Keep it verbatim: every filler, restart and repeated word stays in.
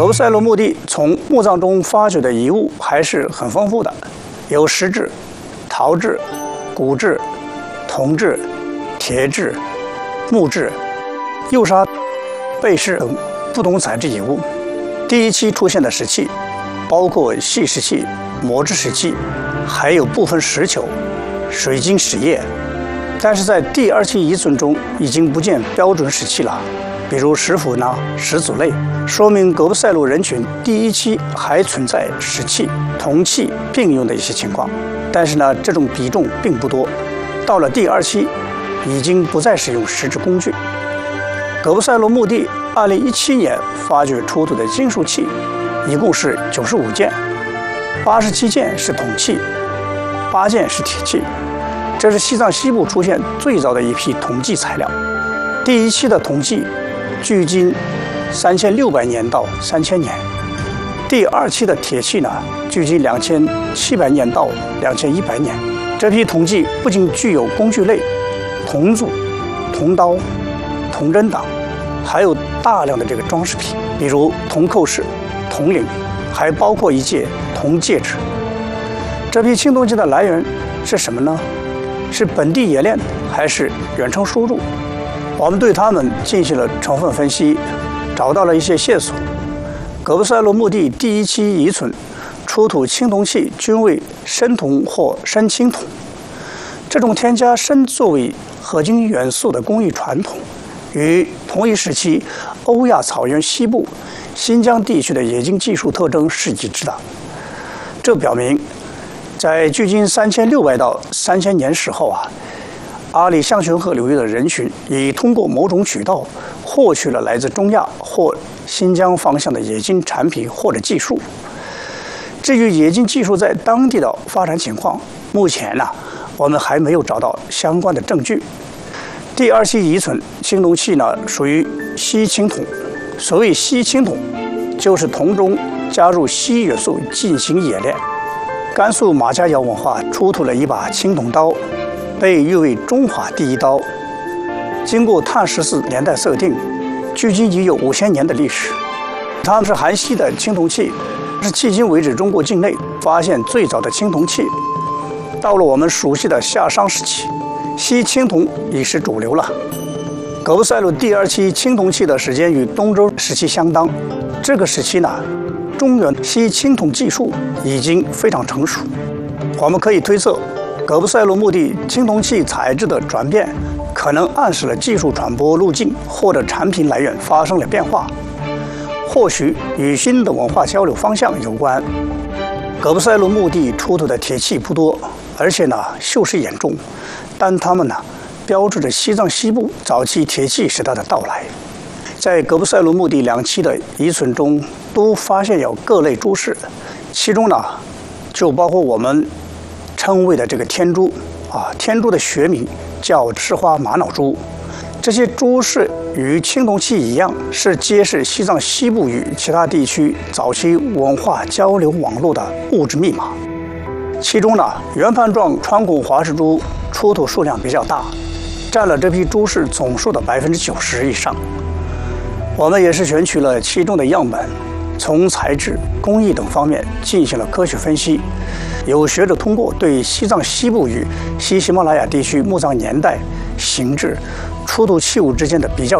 葛布赛罗墓地从墓葬中发掘的遗物还是很丰富的，有石质、陶质、骨质、铜质、铁质、木质、釉砂、贝饰等不同材质遗物。第一期出现的石器包括细石器、磨制石器，还有部分石球、水晶石叶。但是在第二期遗存中已经不见标准石器了，比如石斧呢、石组类，说明葛布赛罗人群第一期还存在石器、铜器并用的一些情况，但是呢，这种比重并不多。到了第二期，已经不再使用石质工具。葛布赛罗墓地二零一七年发掘出土的金属器一共是九十五件，八十七件是铜器，八件是铁器。这是西藏西部出现最早的一批铜器材料。第一期的铜器距今三千六百年到三千年，第二期的铁器呢，距今两千七百年到两千一百年。这批铜器不仅具有工具类、铜组、铜刀、铜针等，还有大量的这个装饰品，比如铜扣饰、铜铃，还包括一戒铜戒指。这批青铜器的来源是什么呢？是本地冶炼还是远程输入？我们对它们进行了充分分析，找到了一些线索。葛布赛罗墓地第一期遗存出土青铜器均为生铜或生青铜，这种添加砷作为合金元素的工艺传统，与同一时期欧亚草原西部、新疆地区的冶金技术特征是一致的。这表明，在距今三千六百到三千年时候啊，阿里象雄河流域的人群已通过某种渠道获取了来自中亚或新疆方向的冶金产品或者技术。至于冶金技术在当地的发展情况，目前呢、啊，我们还没有找到相关的证据。第二期遗存青铜器呢，属于稀青铜。所谓稀青铜，就是铜中加入稀元素进行冶炼。甘肃马家窑文化出土了一把青铜刀，被誉为中华第一刀。经过碳十四年代测定，距今已有五千年的历史。它们是含稀的青铜器，是迄今为止中国境内发现最早的青铜器。到了我们熟悉的夏商时期，稀青铜已是主流了。葛布赛罗第二期青铜器的时间与东周时期相当，这个时期呢，中原稀青铜技术已经非常成熟。我们可以推测，葛布赛罗墓地青铜器材质的转变，可能暗示了技术传播路径或者产品来源发生了变化，或许与新的文化交流方向有关。葛布赛罗墓地出土的铁器不多，而且呢锈蚀严重，但它们呢标志着西藏西部早期铁器时代的到来。在葛布赛罗墓地两期的遗存中，都发现有各类珠饰，其中呢，就包括我们称谓的这个天珠啊，天珠的学名叫赤花玛瑙珠。这些珠饰与青铜器一样，是揭示西藏西部与其他地区早期文化交流网络的物质密码。其中呢，圆盘状穿孔华氏珠出土数量比较大，占了这批珠饰总数的百分之九十以上。我们也是选取了其中的样本，从材质、工艺等方面进行了科学分析。有学者通过对西藏西部与西喜马拉雅地区墓葬年代、形制、出土器物之间的比较